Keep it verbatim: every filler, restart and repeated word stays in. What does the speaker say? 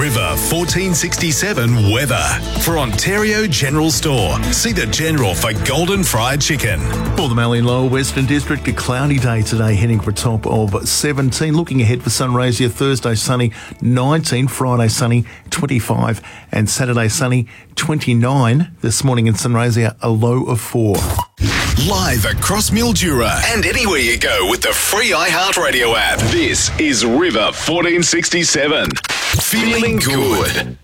River fourteen sixty-seven weather. For Ontario General Store, see the General for golden fried chicken. For the Mallee Lower Western District, a cloudy day today, heading for a top of seventeen. Looking ahead for Sunraysia, Thursday sunny, nineteen. Friday sunny, twenty-five. And Saturday sunny, twenty-nine. This morning in Sunraysia, a low of four. Live across Mildura and anywhere you go with the free iHeartRadio app. This is River fourteen sixty-seven. Feeling good.